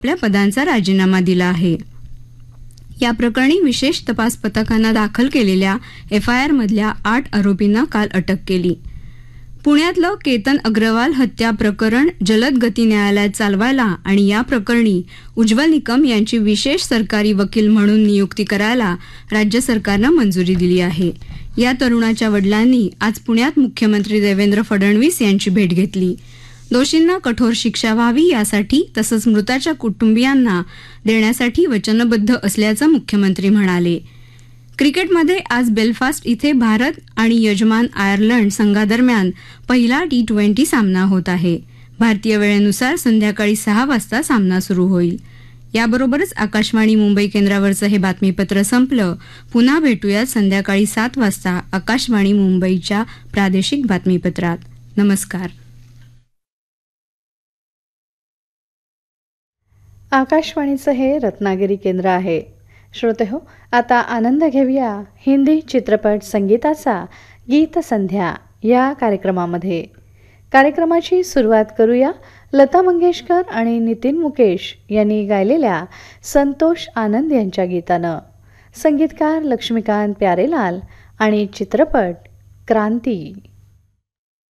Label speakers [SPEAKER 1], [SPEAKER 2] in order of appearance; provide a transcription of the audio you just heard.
[SPEAKER 1] आपल्या पदांचा राजीनामा दिला आहे. या प्रकरणी विशेष तपास पथकानं दाखल केलेल्या FIR मधल्या 8 आरोपींना काल अटक केली. पुण्यातलं केतन अग्रवाल हत्या प्रकरण जलद गती न्यायालयात चालवायला आणि या प्रकरणी उज्ज्वल निकम यांची विशेष सरकारी वकील म्हणून नियुक्ती करायला राज्य सरकारनं मंजुरी दिली आहे. या तरुणाच्या वडिलांनी आज पुण्यात मुख्यमंत्री देवेंद्र फडणवीस यांची भेट घेतली. दोषींना कठोर शिक्षा व्हावी यासाठी तसंच मृताच्या कुटुंबियांना देण्यासाठी वचनबद्ध असल्याचं मुख्यमंत्री म्हणाले. क्रिकेटमध्ये आज बेलफास्ट इथे भारत आणि यजमान आयर्लंड संघादरम्यान पहिला T20 सामना होत आहे. भारतीय वेळेनुसार संध्याकाळी 6 वाजता सामना सुरू होईल. याबरोबरच आकाशवाणी मुंबई केंद्रावरचं हे बातमीपत्र संपलं. पुन्हा भेटूयात संध्याकाळी 7 वाजता आकाशवाणी मुंबईच्या प्रादेशिक बातमीपत्रात. नमस्कार.
[SPEAKER 2] आकाशवाणीचं हे रत्नागिरी केंद्र आहे. श्रोते हो, आता आनंद घेऊया हिंदी चित्रपट संगीताचा गीत संध्या या कार्यक्रमामध्ये. कार्यक्रमाची सुरुवात करूया लता मंगेशकर आणि नितीन मुकेश यांनी गायलेल्या संतोष आनंद यांच्या गीतानं. संगीतकार लक्ष्मीकांत प्यारेलाल आणि चित्रपट क्रांती.